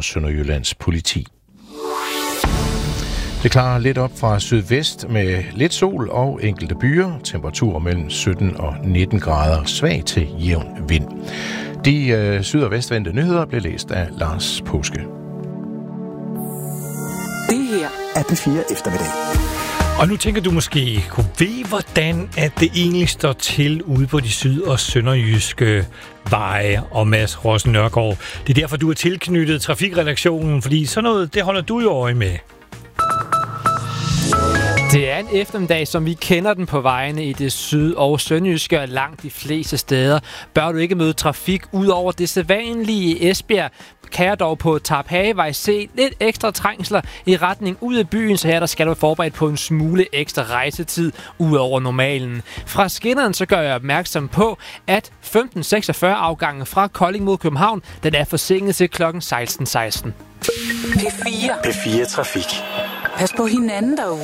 Sønderjyllands politi. Det klarer lidt op fra sydvest med lidt sol og enkelte byer. Temperaturer mellem 17 og 19 grader. Svag til jævn vind. De syd- og vestvendte nyheder blev læst af Lars Påske. Det her er P4 Eftermiddag. Og nu tænker du måske, hvordan at det egentlig står til ude på de syd- og sønderjyske veje, og Mads Rossen Nørgaard. Det er derfor, du er tilknyttet trafikredaktionen, fordi sådan noget, det holder du jo øje med. Det er en eftermiddag, som vi kender den på vejene i det syd- og sønderjyske, og langt de fleste steder bør du ikke møde trafik ud over det sædvanlige i Esbjerg. Kan jeg dog på Tarphagevej se lidt ekstra trængsler i retning ud af byen, så her der skal du være forberedt på en smule ekstra rejsetid ud over normalen. Fra skinneren så gør jeg opmærksom på, at 15.46 afgangen fra Kolding mod København, den er forsinket til kl. 16.16. P4 P4 Trafik. Pas på hinanden derude.